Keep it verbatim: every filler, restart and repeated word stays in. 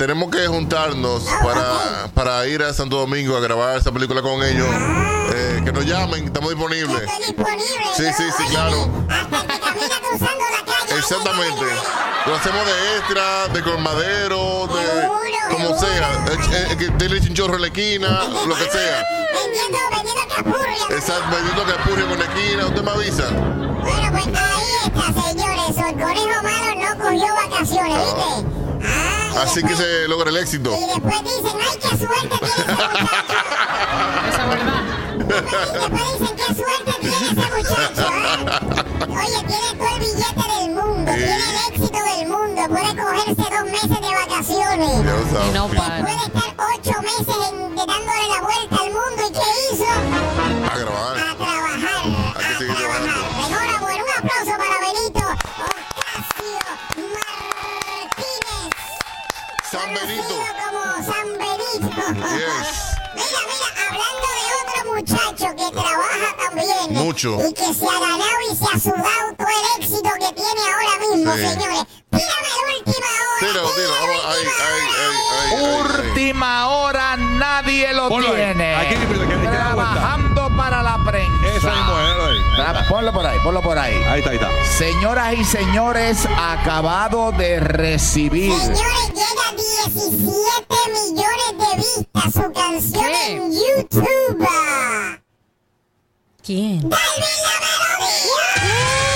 tenemos que juntarnos para, para ir a Santo Domingo a grabar esa película con ellos. Eh, que nos llamen, estamos disponibles. Estoy disponible. Sí, yo, sí, sí, oye, claro. Hasta el que camina cruzando la calle. Exactamente. Lo hacemos de extra, de colmadero, de Seguro, como seguro. sea. Eh, eh, que dele un chorro en la esquina, lo que sea. Vendiendo, vendiendo capurria. Exacto, vendiendo capurria con la esquina, usted me avisa. Bueno, pues ahí está, señores. El conejo malo no cogió vacaciones, ¿viste? Ah, y Así que después- se logra el éxito. Y después dicen, ay, qué suerte tiene ese muchacho. Esa es verdad. Después dicen, qué suerte tiene ese muchacho. ¿eh? Oye, tiene todo el billete del mundo, Sí. tiene el éxito del mundo, puede cogerse dos meses de vacaciones. Ya lo Y sabes. no Puede para. estar ocho meses en- de dándole la vuelta al mundo. ¿Y qué hizo? A grabar. A trabajar, Hay que a seguir trabajar. trabajando. Enhorabuena, un aplauso para Benito Ocasio Martínez. San Benito. Conocido como San Benito. Yes. Mira, mira, hablando de otro muchacho que trabaja también. Mucho. Y que se ha ganado y se ha sudado todo el éxito que tiene ahora mismo, Sí. señores. Tírame la última hora. Tira, tira, tírame vamos, la ahí, última ahí, hora, ahí, ahí, ahí. ahí. Última hora, nadie lo Ponlo ahí. tiene. Aquí, que- que- que da vuelta. Trabajando para la prensa. Esa mismo es, ahí. Tra- Ponlo por ahí, ponlo por ahí. Ahí está, ahí está. Señoras y señores, acabado de recibir. Señores, llega a diecisiete millones de vistas su canción ¿Qué? en YouTube. ¿Quién? ¡Calvin la melodía!